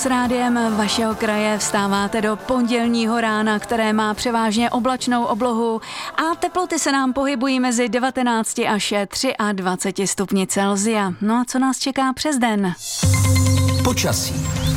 s rádiem vašeho kraje vstáváte do pondělního rána, které má převážně oblačnou oblohu a teploty se nám pohybují mezi 19 až 23 stupni Celsia. No a co nás čeká přes den? Počasí.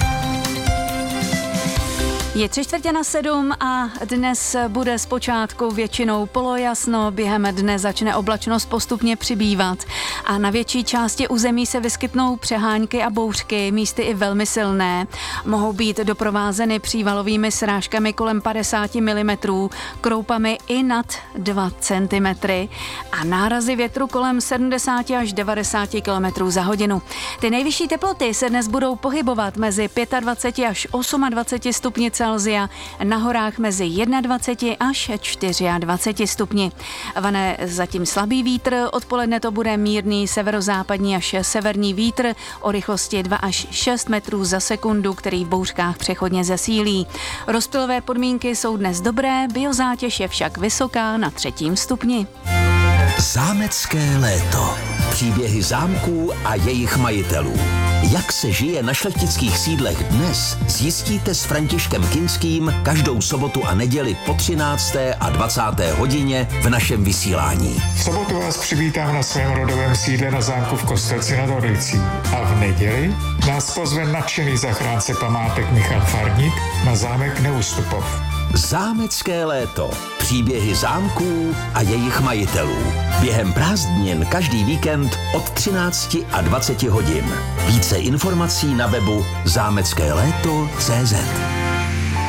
Je 6:45 a dnes bude zpočátku většinou polojasno, během dne začne oblačnost postupně přibývat a na větší části území se vyskytnou přehánky a bouřky, místy i velmi silné. Mohou být doprovázeny přívalovými srážkami kolem 50 mm, kroupami i nad 2 cm a nárazy větru kolem 70 až 90 km za hodinu. Ty nejvyšší teploty se dnes budou pohybovat mezi 25 až 28 stupni Celsia, na horách mezi 21 až 24 stupni. Vane zatím slabý vítr, odpoledne to bude mírný severozápadní až severní vítr o rychlosti 2 až 6 metrů za sekundu, který v bouřkách přechodně zesílí. Rozptylové podmínky jsou dnes dobré, biozátěž je však vysoká na 3. stupni. Zámecké léto. Příběhy zámků a jejich majitelů. Jak se žije na šlechtických sídlech dnes, zjistíte s Františkem Kinským každou sobotu a neděli po 13. a 20. hodině v našem vysílání. V sobotu vás přivítám na svém rodovém sídle na zámku v Kostelci nad Orlicí. A v neděli nás pozve nadšený zachránce památek Michal Farník na zámek Neustupov. Zámecké léto. Příběhy zámků a jejich majitelů. Během prázdnin každý víkend od 13 a 20 hodin. Více informací na webu zámeckéléto.cz.